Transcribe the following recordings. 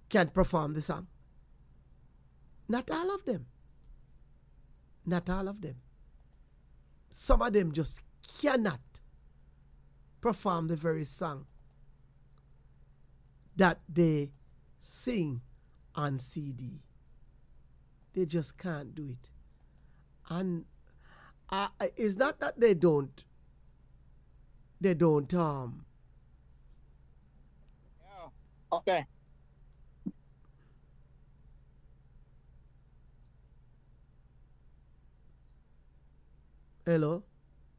can perform the song. Not all of them. Not all of them. Some of them just cannot perform the very song that they sing on CD. They just can't do it. And it's not that they don't Yeah. Okay. hello?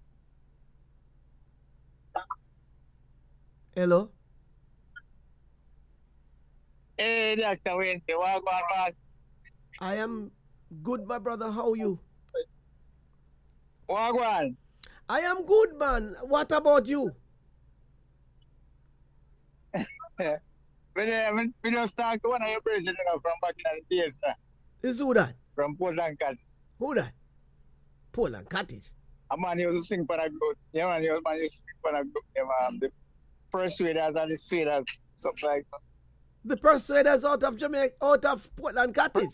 Hello? Hey, Dr. Wayne, what boss? I am good, my brother. How are you? Wagwan. I am good, man. What about you? We just talked to one of your president from back in the days, Is who that? from Portland Cat. Who that? Poland Cottage. A man used to sing for a group. Yeah, man, used to sing for a group. Yeah, man. The Persuaders and the Sweeters, something like that. The Persuaders out of Jamaica, out of Portland Cottage.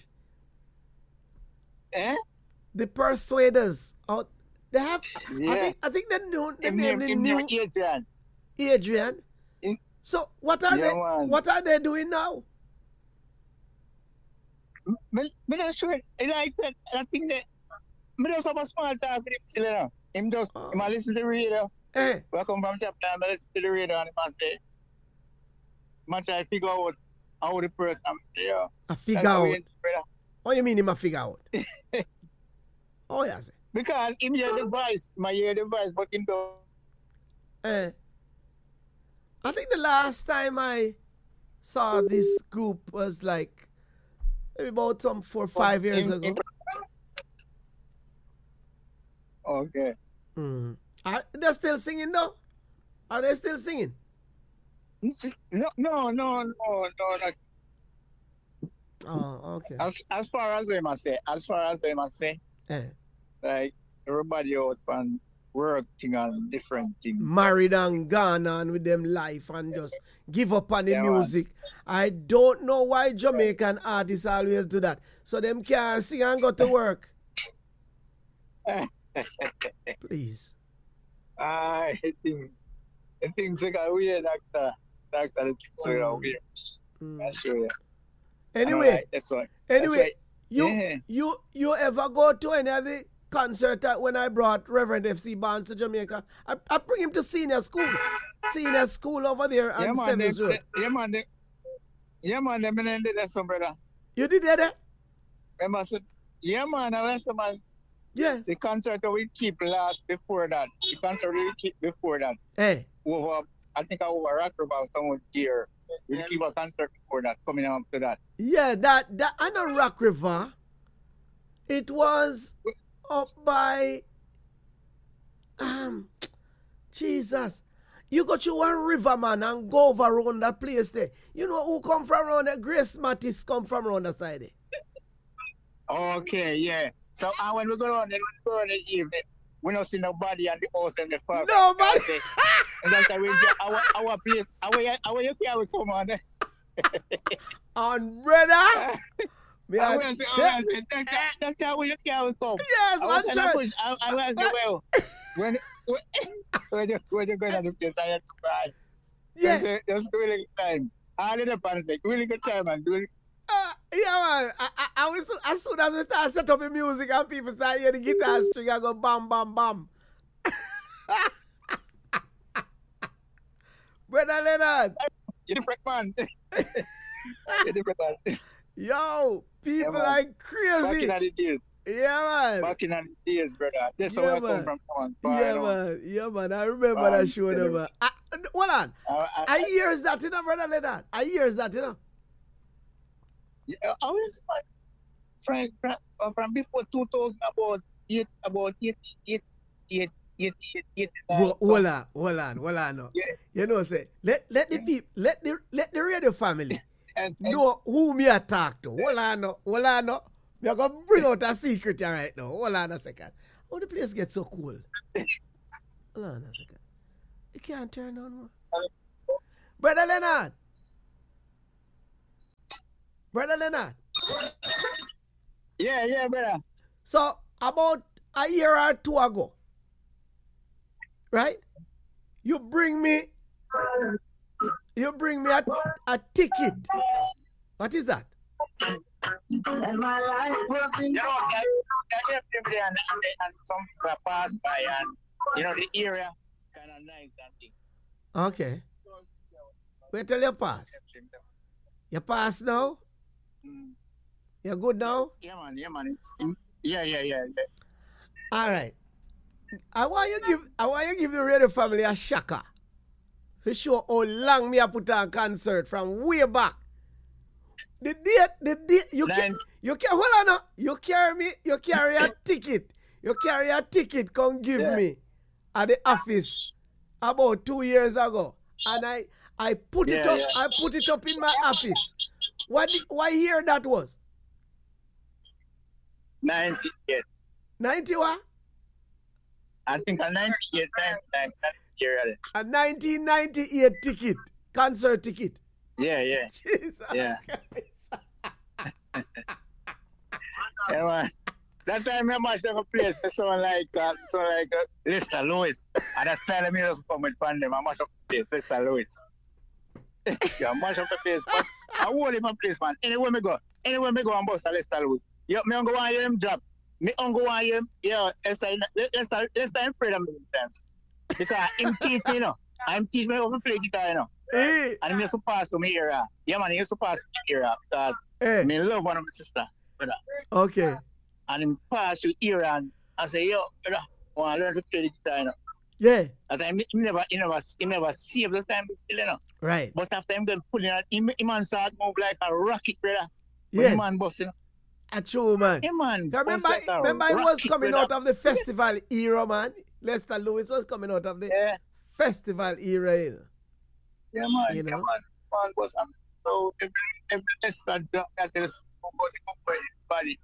Eh? The Persuaders out. They have. Yeah. I think they know the Him name. name, The him new name Adrian. Adrian. Him- So what are Yeah, they? man. What are they doing now? Me not sure. Like I said, I think that me just have a small talk with him still, you know. Him just, him a listen to the radio. Eh, We come from Japan, I listen to the radio and I say, man try to figure out how the person, yeah. I figure That's how we out. end, brother. What you mean him a figure out? Oh yes. Because him hear the voice, my hear the voice, but him don't. Eh. I think the last time I saw this group was like maybe about some 4 or 5 years ago. Okay. Are they still singing though? Are they still singing? No. Not, Oh, okay. as far as I must say, Eh. like everybody out and working on different things. Married and gone on with them life and just give up on the Yeah, man. music. I don't know why Jamaican artists always do that. So them can't sing and go to work. Please. I think so got weird, doctor. The things so got weird. I show you. Anyway, Alright, that's all. anyway, Yeah. you ever go to any of the concert when I brought Reverend FC Barnes to Jamaica? I bring him to senior school over there Yeah, on man. Sevens Road. Yeah, man. Them in there, some brother. You did that? Remember, said, yeah, man. I was man. Yes. The concert that we keep last before that. The concert we keep before that. Eh. Over, I think over Rock River, someone here. We keep a concert before that, coming up to that. Yeah, that I know Rock River. It was up by Jesus. You go to one river, man, and go over around that place there. You know who come from around there? Grace Mattis come from around that side there. Okay, yeah. So when we go on the evening, we don't see nobody at the house and the farm. Nobody. And that's why we just our place. Our you can we come on there. And brother, me I I will say, tell- that's how you can we come. yes, man, church. I will say, well, when you go to the place, I have to cry. Yeah, Just really good time. All in the pants, really good time and really. yeah, man. I was as soon as we start set up the music and people start hearing the guitar string, I go bam, bam, bam. Brother Leonard, You're different man. You're different man. yo, people man. like Back crazy. in the days. Yeah, man. Back in the days, brother. That's Yeah, how I man. come from. Yeah, man. I remember Man, that show, tell never. you. Hold on. I I hears that, you know, brother Leonard. I hears that, you know. was from before 2000, about eight. Hold on. No. Yeah. You know, say let the people let the radio family And know who me I talk to. Hold on, no. Me gonna bring out a secret here right now. Hold on a second. How the place get so cool? Hold on a second. You can't turn on more. Brother Leonard. Brother Leonard. Yeah, brother. So about a year or two ago, right? You bring me a ticket. What is that? And my life will be. And some people pass by and the area kind of nice and thing. Okay. Wait till you pass. You pass now? You good now? Yeah, man. Yeah. All right. I want you give the radio family a shaka. To show how long me I put on concert from way back. The date you can hold on now. You carry a ticket. You carry a ticket come give me at the office about 2 years ago. And I put it up. I put it up in my office. What year that was? 98. 90 what? I think a 98, 99 year. A 1998 ticket. Concert ticket. Yeah. Jesus Yeah. Christ. Yeah, man. That time I matched up a place for someone like Lester Lewis. And that style of music come with them. I matched up a place, Lester Lewis. Yeah, match up the place. But I hold him a place, man. Anywhere me go, I'm boss a Lester Lewis. Yeah, me go want him drop. Me go want him, let's say I'm afraid of me sometimes. Because I'm teaching, I'm teaching me how to play guitar, Hey. And he used to pass to me era. Yeah, man, he used to pass to me era because me love one of my sister, brother. Okay. And he passed to era and I say, yo, brother, I want to learn to play the guitar, Yeah. At time, he never saved the time still, Right. But after him then pulling out, him man start move like a rocket, brother. Yeah. Him man busting. A true man. Him man. Remember he was coming out of the festival era, man. Lester Lewis was coming out of the festival era. Yeah, man. You know? Yeah, man was so every Lester drop that is body.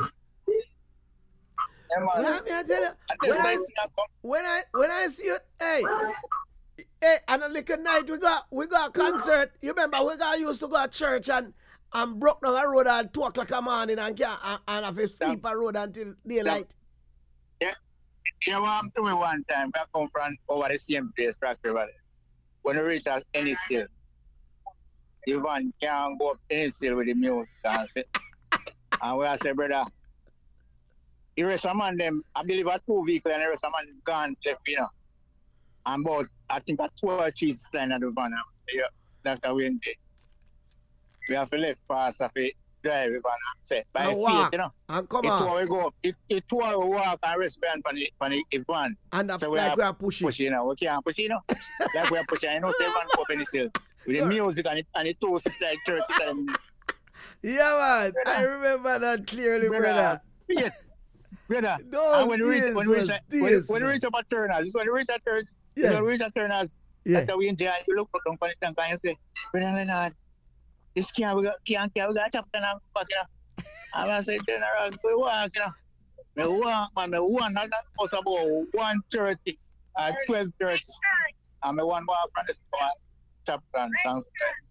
Yeah, man. Yeah, me I tell you. When I see you, hey, and a little night we got a concert. You remember we used to go to church and broke down a road at 2 o'clock in the morning and have to sleep a road until daylight. Yeah. You know what happened to me one time? I come from over the same place, Rock River. When we reach at any seal, the van can't go up any seal with the music and say, and we say, brother, the rest of man them, I believe a 2 vehicles and the rest of man gone left, And about, I think, a 2 or 3 stand at the van. I say, yeah, that's how we end it. We have to left pass of it, drive the van and say, by faith, And come on. It's 2 hours go, it's 2 hours walk and rest behind for the van. And so like we are pushing. We can't push, like we are pushing, say van go up any seal. With the music and the 2 sisters like church. Yeah, man. I remember that clearly, brother. Yes. Brother, those and when we reach up at Turner's, this when we reach at Turner's, after we in there, you look up on the tank and you say, Brother Leonard, this we got a chapter now, back, And I say, General, we walk, Me walk, man, me one, that was about 1:30 at 12:30. And me one walk from the chapter and tank.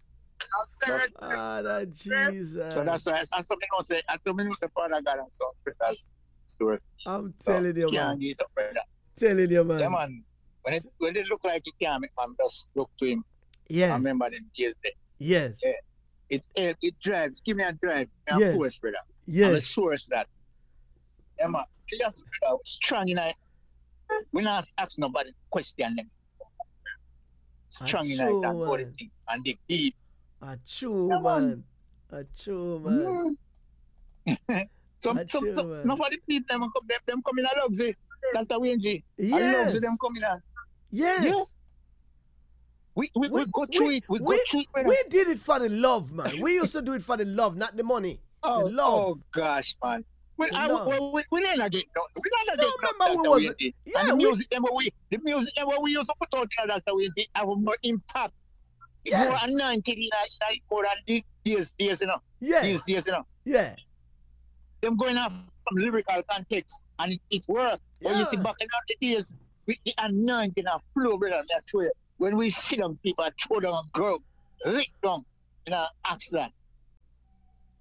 That Jesus. So that's why, and something else say, Father God, I'm so special. I'm telling you, man. Get up, brother. Telling you, man. Yeah, man. When it look like you can't make man, just look to him. Yes. I remember them days there. Yes. Yeah. It drives. Give me a drive. Yes. Force, brother. Yes. I'm a source that. Yeah, man. Just strong in it. We not ask nobody question them. Strong in it and body thing and dig deep. A true man. A true man. Some nobody people them come in a luxury. That's the way, G. Yes. And luxury them coming in. Yes. Yeah. We go through it. We go through it. We did it for the love, man. We used to do it for the love, not the money. Oh, the love. Oh gosh, man. We didn't get no. We didn't get remember we was. Yeah, and the music we used to put out there, that's the way they have more impact. Yes. More anointed in more than these days, Yes. These days, Yeah. Them going off some lyrical context and it worked. When you see back in the days, with the anointing of flow, brother, that's where when we see them people throw down and go, lick them in an accident.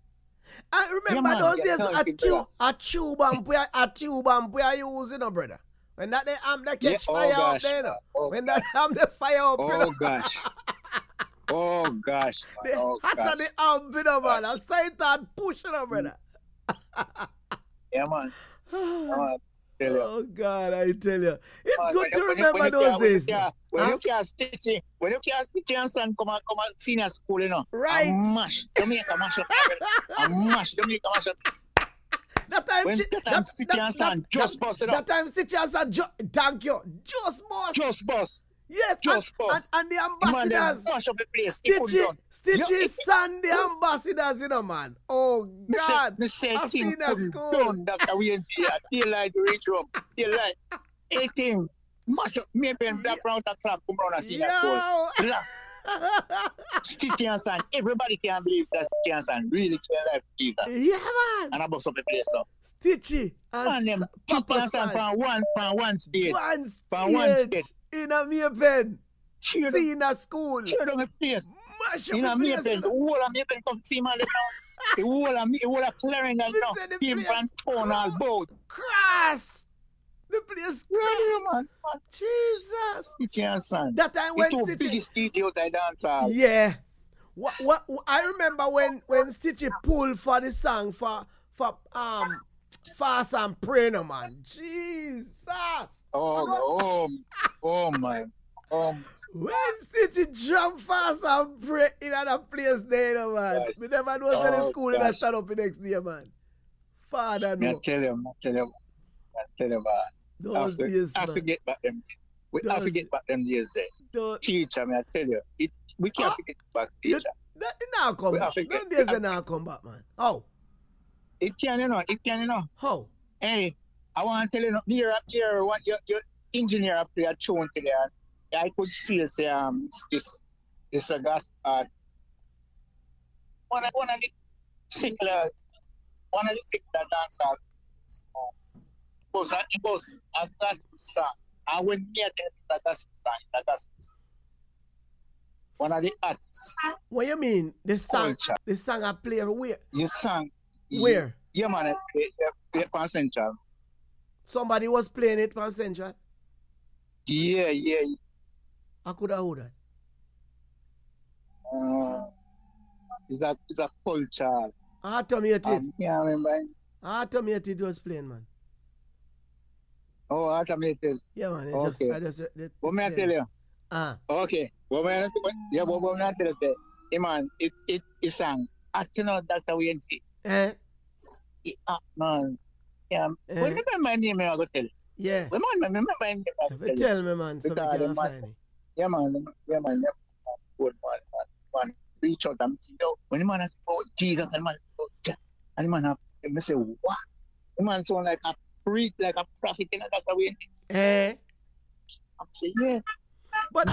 I remember man, those you're days talented, brother. a tube and boy I use, you know, brother. When that they Yeah, catch oh fire up gosh, there, you man. know. Oh When gosh. that the fire up, you know. Oh gosh. Oh gosh, man. The Oh hotter gosh. the amp, you know, man. Gosh. I say that push, you know, brother. Yeah, man. Yeah, man. Tell you. Oh God, I tell you. It's Man, good to remember those days. When Huh? you can't stitch it, when you can't stitch and son come out senior school, you know. Right. And mash. Jamaica mash up. And mash. Jamaica mash up. That time, When that time Stitch and son just bust it up. that time Stitch and Son, thank you, just boss. Just bust. Yes, just boss. and the Man, they ambassadors. mash up the place. He couldn't done. Stitch's son, the ambassadors, you know, man. Oh God, Me say I thing seen that couldn't school. done. Dr. Wayne here. Daylight reach room. Daylight. 18. Mash up. Me and black round the clock come round and see that school. Yo. Stitch and son. Everybody can believe that Stitch and son really can believe that. Yeah, man. And I bust up the place up. Stitchy And and them Stitch Papa and son Son. from one stage. One one stage stage. in a Maypen. Cheer See in a school. down the place. Mash up You know, the me place. pen, the whole of me pen come see man now. The whole of Clarendon now. Listen, the Team place and tone all both. Crass. The place Yeah, man. Jesus. Stitch and son. That time The when two Stitchy. biggest studios I dance hall. Yeah. What I remember when Stitchy pulled for the song for Fast and Pray, no, man. Jesus. Oh my. When Stitchy jump Fast and Pray in another place there, no, man. Yes. We never know when the Oh, school and I gosh. stand up the next day, man. Father, I no. tell you. Those days, I man. forget about them. I forget about them days there. Those- Teacher, I tell you. We can't forget about teacher. That now come We back. have to Them get- days they now come back, man. How? It can, you know. How? Hey, I want to tell you, here, what your engineer up there tune today. And I could see say this gas one of the sickler dancers was a gospel song. I went near the gospel song. One of the artists. What you mean? The song Culture. I play where? You sang. Where? Yeah, man. Pan Central. Somebody was playing it from Central. Yeah. I could have heard that. It's a culture. Automated. Can't remember. Automated was playing, man. Oh, automated. Yeah, man. Okay. What may I tell you? Okay. What may I tell you? Say, hey, man, it sang. Acting out Dr. Wayne. Eh? Man. Yeah. Remember my name, I go tell you. Yeah. Remember my name, I go tell you. Tell me, man, so Because we can the find it. Yeah, man. Good man. Reach out and see. When the man has Jesus and man, and the man have, I say, what? The man sound like a priest, like a prophet in Dr. Wayne. Eh? I'm saying, yeah.